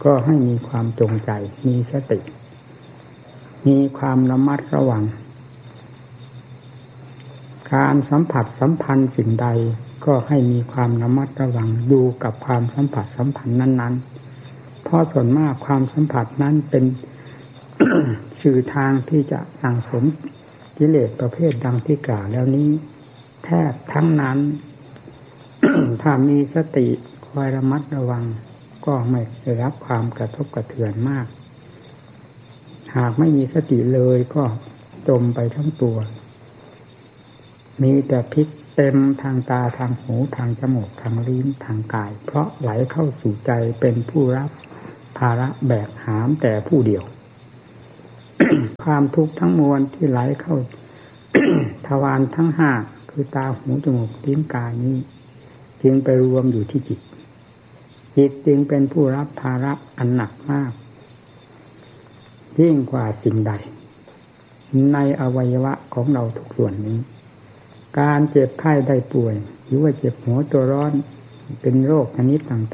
ก็ให้มีความจงใจมีสติมีความระมัดระวังการสัมผัสสัมพันธ์สิ่งใดก็ให้มีความระมัดระวังดูกับความสัมผัสสัมพันธ์นั้นๆเพราะส่วนมากความสัมผัสนั้นเป็น สื่อทางที่จะสั่งสมกิเลสประเภทดังที่กล่าวแล้วนี้แทบทั้งนั้น ถ้ามีสติคอยระมัดระวังก็ไม่ได้รับความกระทบกระเทือนมากหากไม่มีสติเลยก็จมไปทั้งตัวมีแต่พิษเต็มทางตาทางหูทางจมูกทางลิ้นทางกายเพราะไหลเข้าสู่ใจเป็นผู้รับภาระแบกหามแต่ผู้เดียว ความทุกข์ทั้งมวลที่ไหลเข้า ทวารทั้งห้าคือตาหูจมูกลิ้นกายนี้จึงไปรวมอยู่ที่จิตจิตจึงเป็นผู้รับภาระอันหนักมากยิ่งกว่าสิ่งใดในอวัยวะของเราทุกส่วนนี้การเจ็บไข้ได้ป่วยหรือว่าเจ็บหัวตัวร้อนเป็นโรคชนิดต่างๆ